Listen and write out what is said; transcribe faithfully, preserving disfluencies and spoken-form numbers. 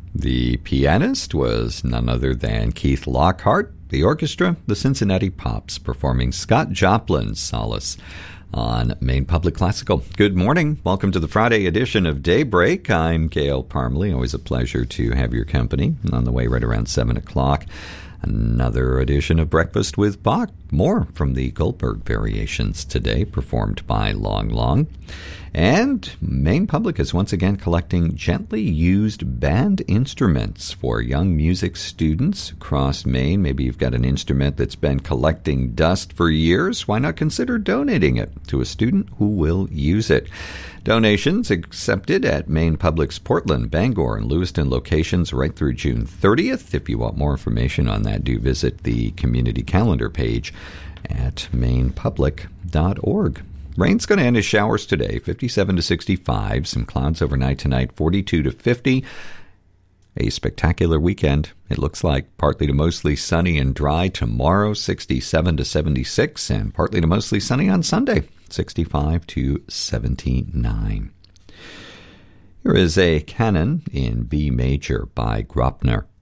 The pianist was none other than Keith Lockhart. The orchestra, the Cincinnati Pops, performing Scott Joplin's Solace on Maine Public Classical. Good morning. Welcome to the Friday edition of Daybreak. I'm Gail Parmley. Always a pleasure to have your company. On the way right around seven o'clock. Another edition of Breakfast with Bach. More from the Goldberg Variations today, performed by Long Long. And Maine Public is once again collecting gently used band instruments for young music students across Maine. Maybe you've got an instrument that's been collecting dust for years. Why not consider donating it to a student who will use it? Donations accepted at Maine Public's Portland, Bangor, and Lewiston locations right through June thirtieth. If you want more information on that, do visit the community calendar page at maine public dot org. Rain's going to end as showers today, fifty-seven to sixty-five. Some clouds overnight tonight, forty-two to fifty. A spectacular weekend, it looks like. Partly to mostly sunny and dry tomorrow, sixty-seven to seventy-six. And partly to mostly sunny on Sunday, sixty-five to seventy-nine. Here is a canon in B major by Grobner.